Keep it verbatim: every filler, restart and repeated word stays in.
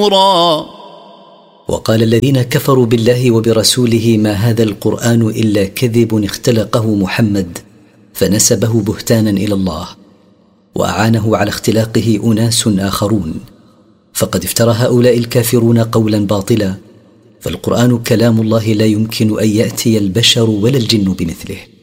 نفورا. وقال الذين كفروا بالله وبرسوله ما هذا القرآن إلا كذب اختلقه محمد، فنسبه بهتانا إلى الله، وأعانه على اختلاقه أناس آخرون، فقد افترى هؤلاء الكافرون قولا باطلا، فالقرآن كلام الله لا يمكن أن يأتي البشر ولا الجن بمثله.